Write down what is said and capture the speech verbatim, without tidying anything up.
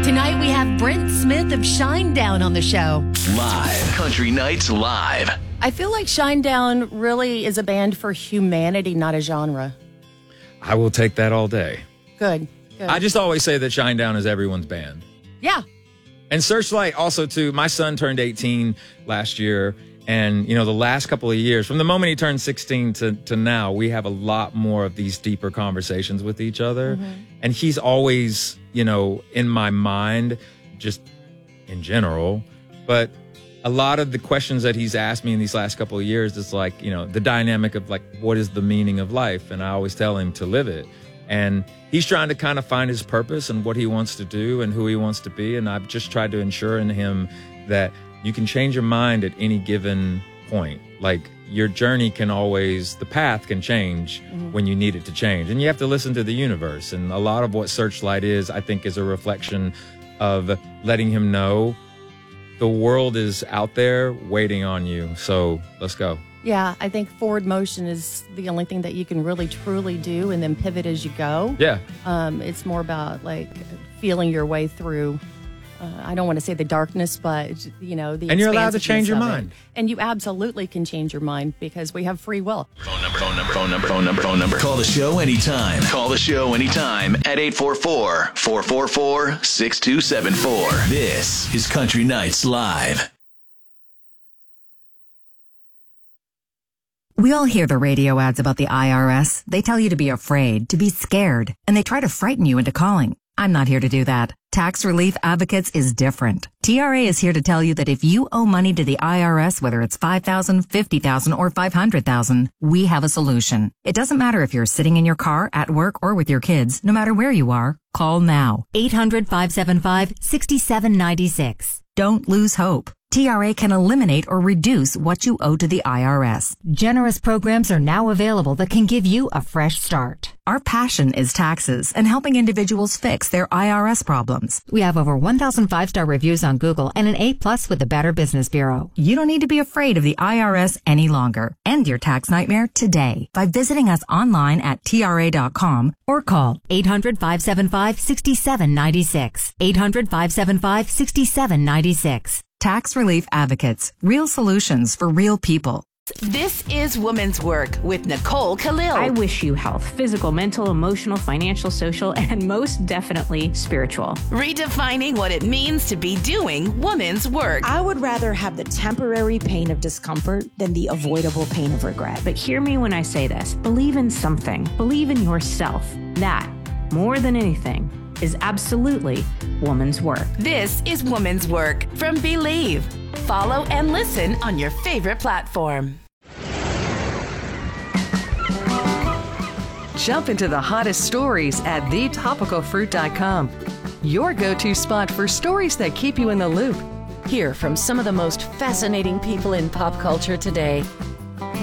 Tonight we have Brent Smith of Shinedown on the show. Live. Country Nights Live. I feel like Shinedown really is a band for humanity, not a genre. I will take that all day. Good. Good. I just always say that Shinedown is everyone's band. Yeah. And Searchlight also, too. My son turned eighteen last year. And, you know, the last couple of years, from the moment he turned sixteen to, to now, we have a lot more of these deeper conversations with each other. Mm-hmm. And he's always, you know, in my mind, just in general. But a lot of the questions that he's asked me in these last couple of years is like, you know, the dynamic of like, what is the meaning of life? And I always tell him to live it. And he's trying to kind of find his purpose and what he wants to do and who he wants to be. And I've just tried to ensure in him that you can change your mind at any given point. Like your journey can always, the path can change mm-hmm. when you need it to change. And you have to listen to the universe. And a lot of what Searchlight is, I think, is a reflection of letting him know the world is out there waiting on you. So let's go. Yeah, I think forward motion is the only thing that you can really truly do, and then pivot as you go. Yeah. Um, it's more about like feeling your way through. Uh, I don't want to say the darkness, but, you know, the And you're allowed to change your of it. mind. And you absolutely can change your mind because we have free will. Phone number, phone number, phone number, phone number, phone number. Call the show anytime. Call the show anytime at eight four four, four four four, six two seven four. This is Country Nights Live. We all hear the radio ads about the I R S. They tell you to be afraid, to be scared, and they try to frighten you into calling. I'm not here to do that. Tax Relief Advocates is different. T R A is here to tell you that if you owe money to the I R S, whether it's five thousand dollars, fifty thousand dollars, or five hundred thousand dollars, we have a solution. It doesn't matter if you're sitting in your car, at work, or with your kids. No matter where you are, call now. eight hundred, five seven five, six seven nine six. Don't lose hope. T R A can eliminate or reduce what you owe to the I R S. Generous programs are now available that can give you a fresh start. Our passion is taxes and helping individuals fix their I R S problems. We have over one thousand five-star reviews on Google and an A plus with the Better Business Bureau. You don't need to be afraid of the I R S any longer. End your tax nightmare today by visiting us online at T R A dot com or call eight hundred, five seven five, six seven nine six. eight hundred, five seven five, six seven nine six. Tax Relief Advocates. Real solutions for real people. This is Woman's Work with Nicole Khalil. I wish you health, physical, mental, emotional, financial, social, and most definitely spiritual. Redefining what it means to be doing woman's work. I would rather have the temporary pain of discomfort than the avoidable pain of regret. But hear me when I say this. Believe in something. Believe in yourself. That, more than anything, is absolutely woman's work. This is Woman's Work from Believe. Follow and listen on your favorite platform. Jump into the hottest stories at the topical fruit dot com. Your go-to spot for stories that keep you in the loop. Hear from some of the most fascinating people in pop culture today.